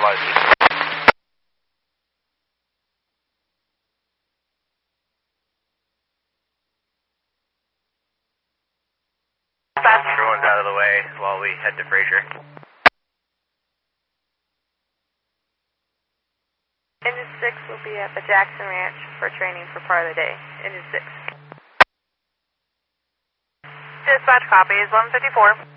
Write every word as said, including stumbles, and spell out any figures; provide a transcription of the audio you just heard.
stabilized. Everyone's out of the way while we head to Fraser. Engine six will be at the Jackson Ranch for training for part of the day. Engine six. Dispatch copy is one fifty-four.